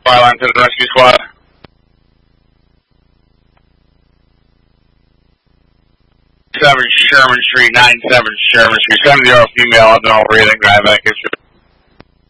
Byline to the rescue squad. 7 Sherman Street, 97 Sherman Street, 70 female, abdominal breathing, diabetic history.